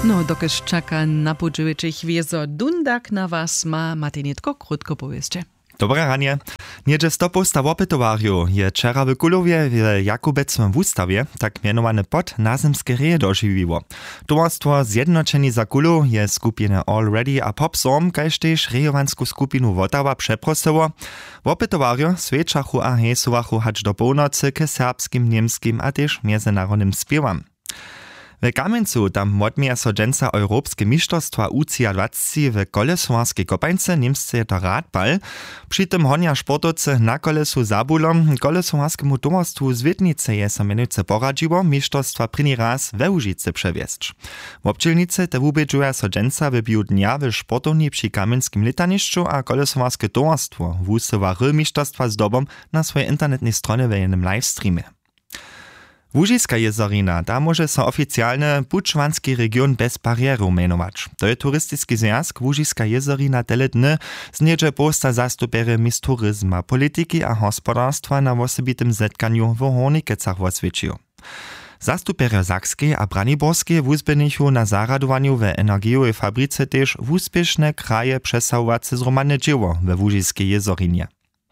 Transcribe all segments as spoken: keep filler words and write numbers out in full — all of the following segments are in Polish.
No, dokiż czeka na podżywiczych wiezo Dundak na was ma Martinitko krótko powieście. Dobre ranie. Niedzie stoposta wopytowariu je wczera w Kulowie w Jakubeckim wustawie tak mianowany pod nazymskie reje dożywiło. Towarstwo Zjednoczeni za Kulu je skupine Already a Popsom, kajż też rejowansku skupinu Wotawa przeprosiło. Wopytowariu sweczachu a hesowachu hacz do północy k serbskim, niemskim a też międzynarodnym śpiewam. W Kamieńcu tam modmija so dżęca Europskie Mistrzostwa U C I dwadzieścia w koleswarskiej kopańce niemsce to radbal. Przy tym honia sportowcy na kolesu zabulom koleswarskiemu towarstwu z Wiednice je so mianujce poradziło mistrzostwa pryni raz we Łužice przewiesć. W obczylnicy te wubedżuje so dżęca w biu dnia w sportowni przy kamieńskim letaniszczu a koleswarskie towarstwo wusywa ry mistrzostwa z dobom na swojej internetnej stronie w jednym livestreamie. Łužiska jezorina, da może so oficjalny bučvanski region bez barieru menować. To je turystyczny zjazd Łužiska jezorina tele dny zniedzie posta zastupery mis turyzma, polityki a gospodarstwa na osobitym zetkaniu w Hornikecach w oswieciu. Zastupery Sakskiej a Braniborskie wuzbenichu na zaradowaniu w energiowej fabryce też wuspieszne kraje przesahowace zromadne dzieło we Łužiskiej jezorinie.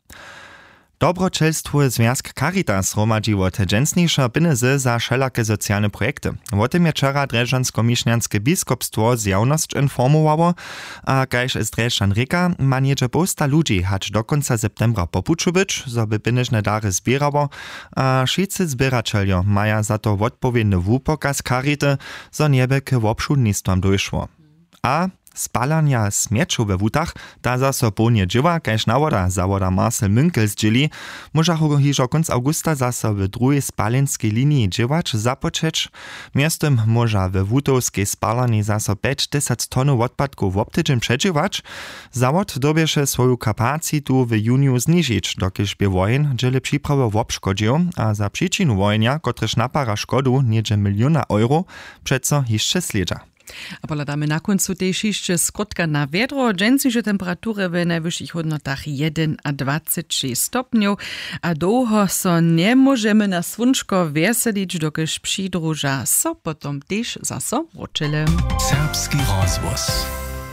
Dobročelstwo Związk Caritas romadziło te dżęsniejsze pieniądze za wszelakie socjalne projekty. O tym je wczera Dreżansko-Mišňanske biskupstwo zjawność informowało, a kajż z Dreżan Reka ma niedzie posta ludzi hacz do końca septembra popuczu być, zo by pieniężne dary zbierało, a wszyscy zbieraczeljo maja za to odpowiedny wupokaz Carity, zo niebe k obszudnictwom dojszło. A spalania śmieczu we wutach da za so połnie dziewa, kajż nawoda zawoda Marcel Münkel zdzieli, może hižo konc augusta zase w drugiej spalenskiej linii dziewać zapoczeć. Miastem może we wutowskiej spalani zase pięćdziesiąt tonów odpadków w obtydziem przedziewać. Zawod dobiesze swoją kapacitu w juniu zniżyć, dokiż by wojen dzieli przyprawę w obszkodził, a za przyczinu wojenia, kotryż napara szkodu niedzie miliona euro, przeco jeszcze sledza. A poladamy na końcu też jeszcze skrótka na wiadro. Dżęsniejsze temperatury w najwyższych hodnotach jeden a dwadzieścia sześć stopniów, a długo so nie możemy na słonczko weselić, dokiż przydruża so potom też zaso wrócili. Serbski rozwoz.